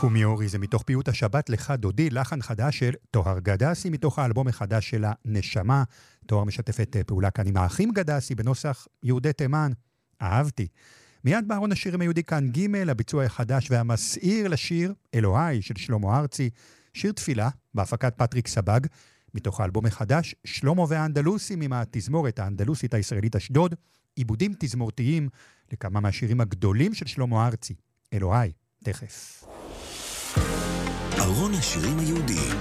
קומי אורי זה מתוך פיוט השבת לך דודי, לחן חדש של טוהר גדסי, מתוך האלבום החדש של הנשמה. טוהר משתפת פעולה כאן עם האחים גדסי בנוסח יהודי תימן. אהבתי. מיד בארון השירים היהודי כאן ג' הביצוע החדש והמסעיר לשיר אלוהי של שלמה ארצי, שיר תפילה בהפקת פטריק סבג, מתוך האלבום החדש שלמה והאנדלוסים עם התזמורת האנדלוסית הישראלית אשדוד, עיבודים תזמורתיים לכמה מהשירים הגדולים של שלמה ארצי. אלוהי, תכף. ארון השירים היהודי